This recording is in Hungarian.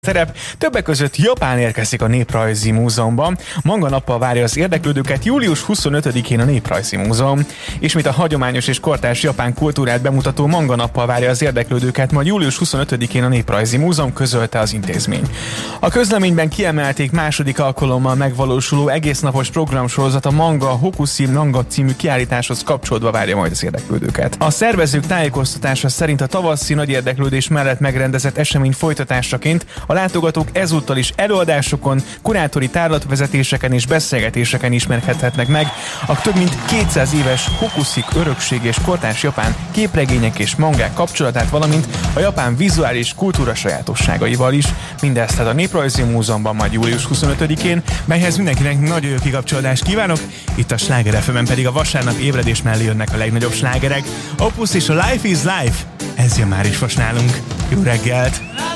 szerep, többek között Japán érkezik a Néprajzi Múzeumban. Manga nappal várja az érdeklődőket július 25-én a Néprajzi Múzeum. Ismét a hagyományos és kortárs japán kultúrát bemutató manga nappal várja az érdeklődőket, majd július 25-én a Néprajzi Múzeum, közölte az intézmény. A közleményben kiemelték második alkalommal megvalósuló egésznapos programsorozat a Manga Hokusai Manga című kiállításhoz kapcsolódva várja majd az érdeklődőket. A szervezők tájékoztatása szerint a tavaszi nagy érdeklődés mellett megrendezett esemény folytatásaként a látogatók ezúttal is előadásokon, kurátori tárlatvezetéseken és beszélgetéseken ismerkedhetnek meg a több mint 200 éves Hokusai örökség és kortárs japán képregények és mangák kapcsolatát, valamint a japán vizuális kultúra sajátosságaival is. Mindezt tehát a Néprajzi Múzeumban majd július 25-én, melyhez mindenkinek nagyon jó kikapcsolódást kívánok. Itt a Sláger FM-en pedig a vasárnap ébredés mellé jönnek a legnagyobb slágerek. Opus és a Life is Life, ez jön már is most nálunk. Jó reggelt!